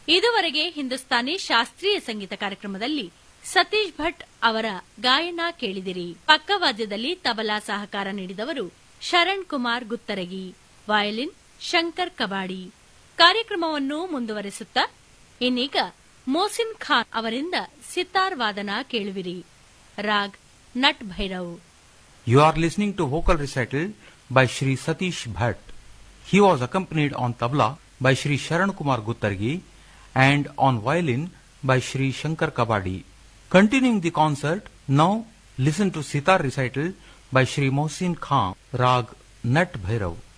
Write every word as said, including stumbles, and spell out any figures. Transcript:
ಇದುವರೆಗೆ ಹಿಂದೂಸ್ತಾನಿ ಶಾಸ್ತ್ರೀಯ ಸಂಗೀತ ಕಾರ್ಯಕ್ರಮದಲ್ಲಿ ಸತೀಶ್ ಭಟ್ ಅವರ ಗಾಯನ ಕೇಳಿದಿರಿ. ಪಕ್ಕವಾದ್ಯದಲ್ಲಿ ತಬಲಾ ಸಹಕಾರ ನೀಡಿದವರು ಶರಣ್ ಕುಮಾರ್ ಗುತ್ತರಗಿ, ವಯಲಿನ್ ಶಂಕರ್ ಕಬಾಡಿ. ಕಾರ್ಯಕ್ರಮವನ್ನು ಮುಂದುವರೆಸುತ್ತಾ ಇನ್ನೀಗ ಮೋಸಿನ್ ಖಾನ್ ಅವರಿಂದ ಸಿತಾರ್ ವಾದನ ಕೇಳುವಿರಿ. Raag nut Bhairav. You are listening to vocal recital by Shri Satish Bhatt. He was accompanied on tabla by Shri Sharan Kumar Guttargi and on violin by Shri Shankar Kabadi. Continuing the concert, now listen to sitar recital by Shri Mohsin Khan, Rag Nat Bhairav.